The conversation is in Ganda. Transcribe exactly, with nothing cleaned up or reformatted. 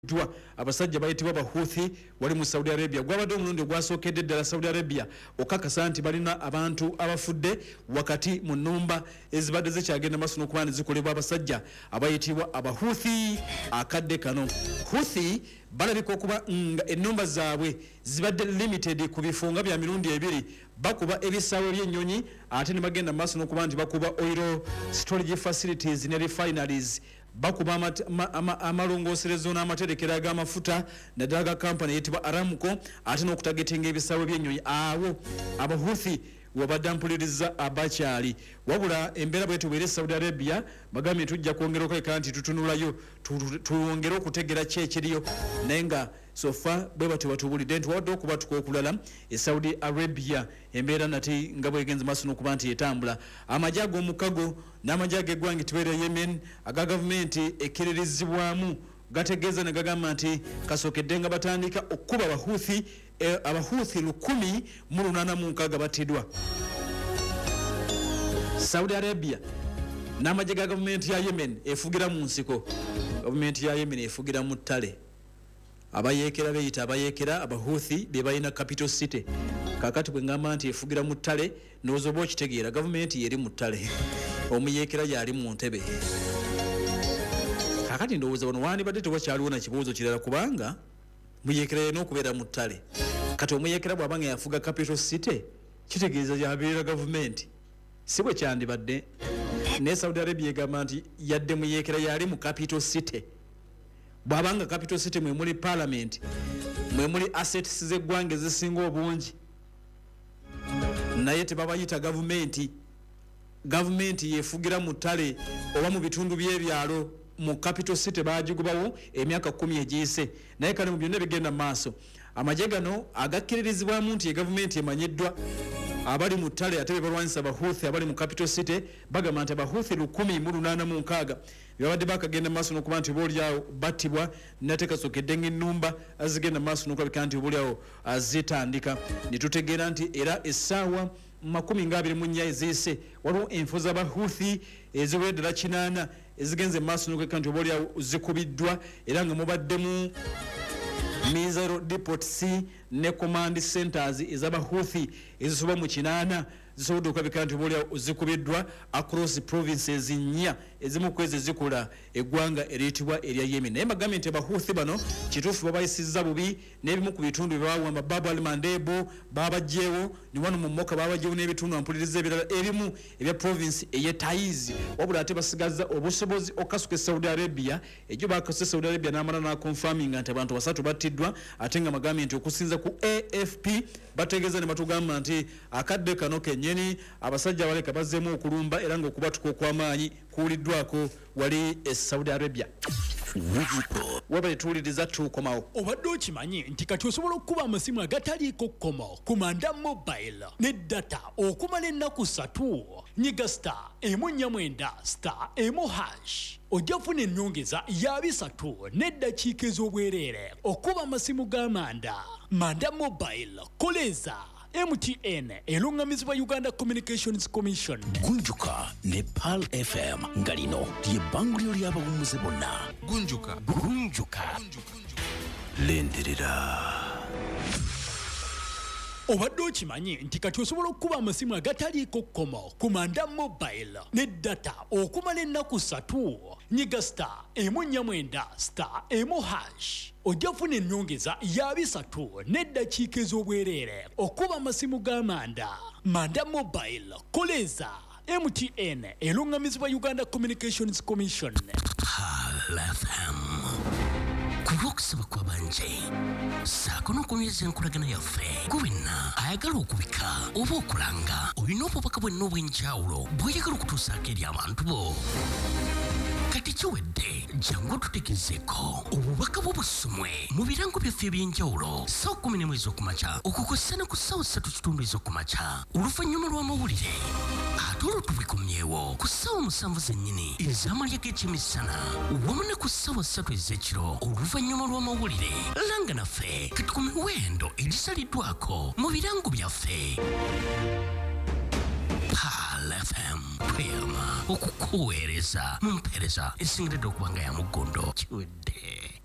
Dwa abasajja bayitibwa Bahuthi wali mu Saudi Arabia gwabadde omulundi gwasookedde ddala Saudi Arabia okakasa nti balina abantu abafudde wakati mu nnumba ezibadde zikyagenda maaso n'okuba ne zikolebwa abasajja abayitibwa Abahuthi akadde kano. Huthi balabika okuba nga ennumba zaabwe zibadde limited ku bifunga bya mirundi ebiri bakuba ebisaawe by'ennyonyi ate ne bagenda maaso n'okuba nti bakuba oil storage facilities ne refineries bakuba amalongoserezo n'amaterekero ag'amafuta naddala ga kampani eyitibwa Aramco ate n'okutagetinga ebisaawe by'ennyonyi awo Abahuthi wabadde mpuliriza abakyali wabula embeera bwe tubeere Saudi Arabia bagambye tujja kwongera okuleka nti tutunulayo tuwongere okutegera ki ekiriyo naye nga sofa bwe batyo batubulidde nti wadde okuba tukookulala e Saudi Arabia embeera nati nga bwegenze maaso n'okuba nti etambula amagye ag'omukago n'amagye ag'eggwanga tubeera Yemen aga gavumenti ekkiririzibwamu gategeeza ne gagamba nti kasookedde nga batandika okuba Abahuthi e, Abahuthi lukumi mu lunaana mu nkaaga battiddwa. Saudi Arabia n'amagye ga gavumenti ya Yemen efugira mu nsiko, gavumenti ya Yemen efugira mu ttale. Abayeekera beyita abayeekera Abahuthi be balina capital city. Kakati bwe ngamba nti efugira mu ttale n'ozoba okitegeera gavumenti yeri mu ttale omuyeekera yali mu ntebe. Kakati ndowooza wano wandibadde tewakyaliwo na kibuuzo kirala kubanga muyeekera yena okubeera mu ttale kati omuyeekera bw'aba nga yafuga capital city kitegeeza yabeera gavumenti si bwe kyandibadde ne Saudi Arabia egamba nti yadde muyeekera yali mu capital city bw'abanga capital city mwe muli parliament mwe muli assets z'eggwanga ezisinga obungi naye tebabayita gavumenti gavumenti yefugira mu ttale oba mu bitundu by'ebyalo mu capital city baagigubawo emyaka kumi egiyise naye kale mu byonna bigenda maaso amagye gano agakkiririzibwamu nti gavumenti emanyiddwa abali mu ttale ate be balwanyisa Abahuthi abali mu capital city bagamba nti Abahuthi lukumi mu lunaana mu nkaaga babadde bakagenda maaso n'okuba nti oboolyawo battibwa nate kasookedde ng'ennumba azigenda maaso n'okulabika nti oboolyawo zitandika ne tutegeera nti era essaawa makumi ngabiri mu nnya eziyise waliwo enfo z'Abahuthi eziwera ddala kinaana ezigenze maaso n'okulabika nti oboolyawo zikubiddwa era nga mubaddemu Mizero Depot C ne command centers ez'Abahuthi ezisoba mu kinaana zisobodde okulabika nti oboolyawo zikubiddwa across provinces nnya ezimu ku ezo zikola eggwanga eriyitibwa erya Yemen. Naye bagambye nti Abahuthi bano kituufu babayisizza bubi n'ebimu ku bitundu bye baawamba Babu al-Mandebo babagyewo ne wano mu Moka babagyewo n'ebitundu ampuliriza ebirala ebimu ebya province ey'e Taiz wabula ate basigaza obusobozi okasuka Saudi Arabia egyo bakasuka Saudi Arabia n'amala n'akonfaminga nti abantu basatu battiddwa ate nga bagambye nti okusinza ku A F P bategeeza ne batugamba nti akadde kano kennyini abasajja abaleka bazzeemu okulumba era ng'okubatuka okw'amaanyi kuwuliddwako wali e Saudi Arabia. Wabale tuwuliriza tukomawo. Obadde okimanyi nti kati osobola okuba amasimu agataliiko kkomo ku Manda Mobile ne data okumala ennaku ssatu nyiga star emu nnya mwenda star emu hash ojja funa ennyongeza ya bisatu n'eddakiika ez'obwereere okuba amasimu ga Manda. Manda Mobile koleza M T N elungamizibwa Uganda Communications Commission. Gunjuka ne Pal F M ngalino ly'ebbanguliro ly'abawummuze bonna. Gunjuka Gunjuka lenderera. Obadde okimanyi nti kati osobola okuba amasimu agataliiko kkomo ku Manda Mobile ne data okumala ennaku ssatu nyiga star emu nnya mwenda star emu hash ojja funa ennyongeza ya bisatu n'eddakiika ez'obwereere okuba amasimu ga Manda. Manda Mobile koleza M T N elungamizibwa Uganda Communications Commission. Pal F M kulwokusaba kwabanje saako n'okunyweza enkolagana yaffe gwenna ayagala okubika oba okulanga olina obubaka bwenna obw'enjawulo bw'oyagala okutuusaako eri abantu bo. Kati kiwedde jangu tutegezeeko obubaka bw'obusumwe mu birango byaffe eby'enjawulo ssaawa kumi n'emu ez'okumakya okukosa ku ssaawa ssatu kitundu ez'okumakya oluvannyuma lw'amawulire ate olwo tubikomyewo ku ssaawa musanvu zennyini ez'amalya g'ekyemisana wamu ne ku ssaawa ssatu ez'ekiro oluvannyuma lw'amawulire langa naffe kati ku miwendo egisaliddwako mu birango byaffe. Pal F M twema okukuweereza mu mpeereza esingiridde okuba nga ya mugondo kiwedde.